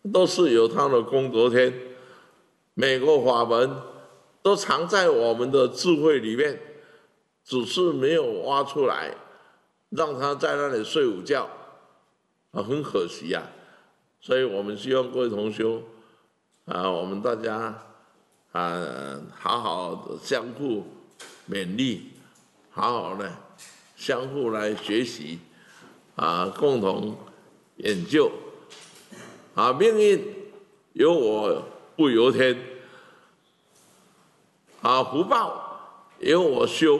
都是有它的功德天，每个法门都藏在我们的智慧里面，只是没有挖出来，让他在那里睡午觉，很可惜呀。所以我们希望各位同修我们大家好好的相互勉励，好好的相互来学习共同研究命运由我不由天福报由我修，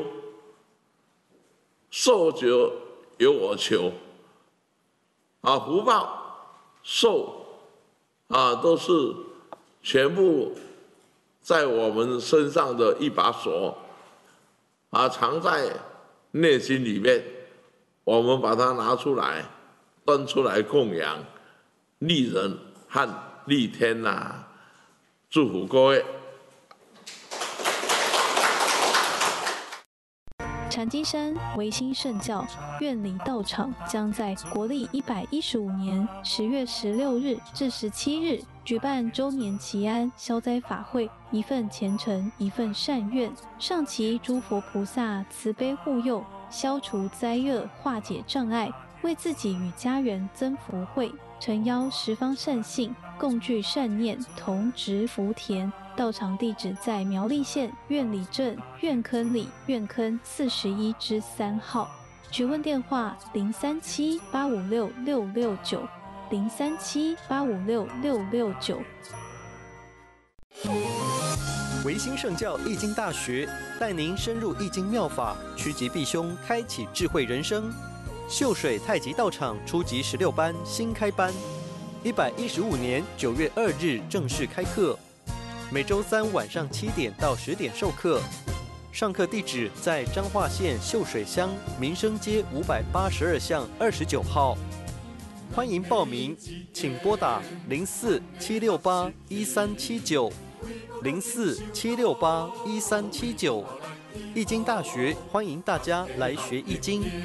寿者由我求福报寿都是全部在我们身上的一把锁藏在内心里面，我们把它拿出来端出来供养，利人和利天祝福各位。 禅机山维新圣教院里道场将在国历115年10月16日至17日举办周年祈安消灾法会，一份虔诚，一份善愿，上祈诸佛菩萨慈悲护佑，消除灾厄，化解障碍，为自己与家人增福慧，诚邀十方善信共聚善念，同植福田。道场地址在苗栗县苑里镇苑坑里苑坑41之3号，询问电话037-856-669，037-856-669。 维新圣教易经大学带您深入易经妙法，趋吉避凶，开启智慧人生。秀水太极道场初级16班新开班，115年9月2日正式开课。每周3晚上7点到10点授课，上课地址在彰化县秀水乡民生街582巷29号。欢迎报名，请拨打04-768-1379，04-768-1379。易经大学欢迎大家来学易经。